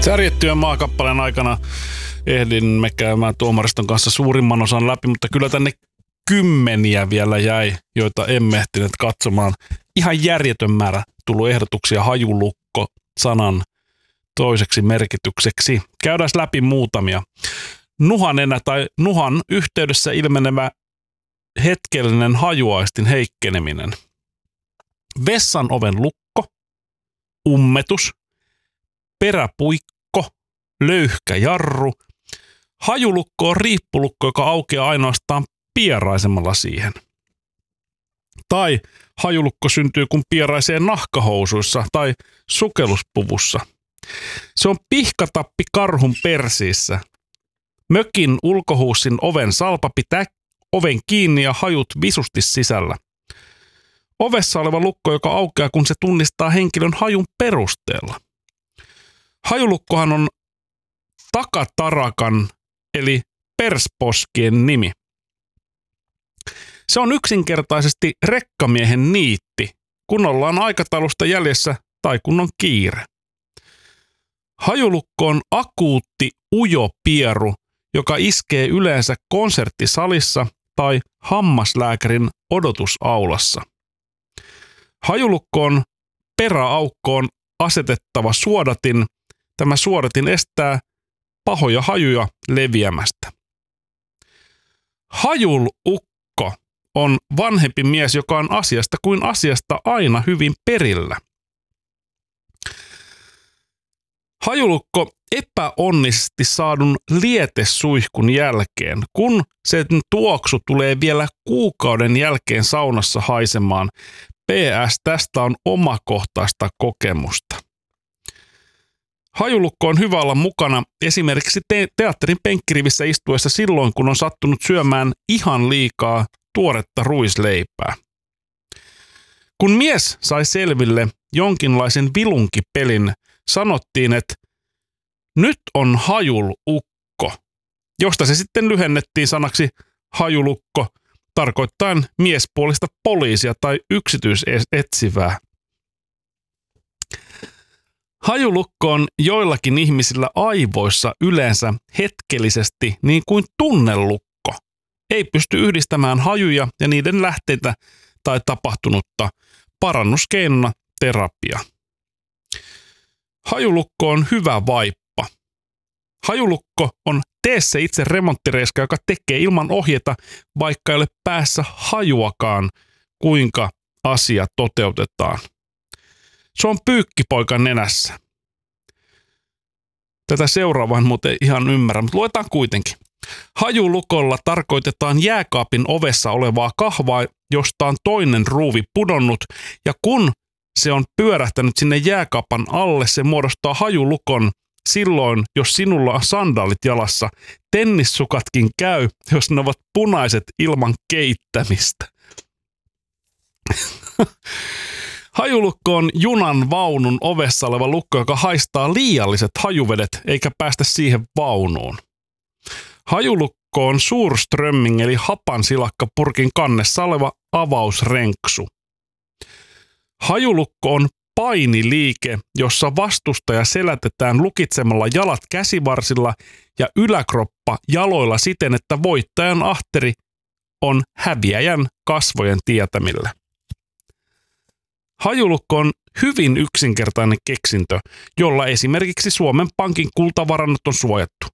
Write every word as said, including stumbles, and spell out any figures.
Särjettyjen maakappaleen aikana ehdimme käymään tuomariston kanssa suurimman osan läpi, mutta kyllä tänne kymmeniä vielä jäi, joita emme ehtineet katsomaan. Ihan järjetön määrä tullut ehdotuksia hajulukko-sanan toiseksi merkitykseksi. Käydään läpi muutamia. Nuhanenä tai nuhan yhteydessä ilmenevä hetkellinen hajuaistin heikkeneminen. Vessan oven lukko, ummetus, peräpuikko, löyhkä jarru. Hajulukko on riippulukko, joka aukeaa ainoastaan pieraisemalla siihen. Tai hajulukko syntyy, kun pieraisee nahkahousuissa tai sukelluspuvussa. Se on pihkatappi karhun persiissä. Mökin ulkohuussin oven salpa pitää oven kiinni ja hajut visusti sisällä. Ovessa oleva lukko, joka aukeaa, kun se tunnistaa henkilön hajun perusteella. Hajulukkohan on takatarakan eli persposkien nimi. Se on yksinkertaisesti rekkamiehen niitti, kun ollaan aikataulusta jäljessä tai kun on kiire. Hajulukko on akuutti ujo pieru, joka iskee yleensä konserttisalissa tai hammaslääkärin odotusaulassa. Hajulukkoon peräaukkoon asetettava suodatin. Tämä suodatin estää pahoja hajuja leviämästä. Hajulukko on vanhempi mies, joka on asiasta kuin asiasta aina hyvin perillä. Hajulukko epäonnisesti saadun lietesuihkun jälkeen, kun sen tuoksu tulee vielä kuukauden jälkeen saunassa haisemaan. P S. Tästä on omakohtaista kokemusta. Hajulukko on hyvä olla mukana esimerkiksi te- teatterin penkkirivissä istuessa silloin, kun on sattunut syömään ihan liikaa tuoretta ruisleipää. Kun mies sai selville jonkinlaisen vilunkipelin, sanottiin, että nyt on hajulukko, josta se sitten lyhennettiin sanaksi hajulukko, tarkoittaen miespuolista poliisia tai yksityisetsivää. Hajulukko on joillakin ihmisillä aivoissa yleensä hetkellisesti niin kuin tunnelukko. Ei pysty yhdistämään hajuja ja niiden lähteitä tai tapahtunutta, parannuskeinona terapia. Hajulukko on hyvä vaippa. Hajulukko on tee se itse remonttireiska, joka tekee ilman ohjeita, vaikka ei ole päässä hajuakaan, kuinka asia toteutetaan. Se on pyykkipoikan nenässä. Tätä seuraavaa en muuten ihan ymmärrä, mutta luetaan kuitenkin. Hajulukolla tarkoitetaan jääkaapin ovessa olevaa kahvaa, josta on toinen ruuvi pudonnut, ja kun se on pyörähtänyt sinne jääkaapan alle, se muodostaa hajulukon. Silloin, jos sinulla on sandaalit jalassa, tennissukatkin käy, jos ne ovat punaiset ilman keittämistä. Hajulukko on junan vaunun ovessa oleva lukko, joka haistaa liialliset hajuvedet eikä päästä siihen vaunuun. Hajulukko on surströmming eli hapansilakkapurkin kannessa oleva avausrenksu. Hajulukko on painiliike, jossa vastustaja selätetään lukitsemalla jalat käsivarsilla ja yläkroppa jaloilla siten, että voittajan ahteri on häviäjän kasvojen tietämillä. Hajulukko on hyvin yksinkertainen keksintö, jolla esimerkiksi Suomen Pankin kultavarannot on suojattu.